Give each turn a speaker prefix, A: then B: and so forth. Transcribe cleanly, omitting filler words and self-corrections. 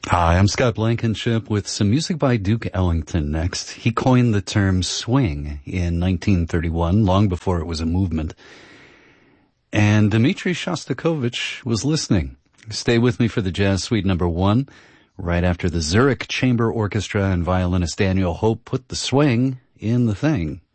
A: Hi, I'm Scott Blankenship with some music by Duke Ellington next. He coined the term swing in 1931, long before it was a movement. And Dmitri Shostakovich was listening. Stay with me for the Jazz Suite number 1, right after the Zurich Chamber Orchestra and violinist Daniel Hope put the swing in the thing.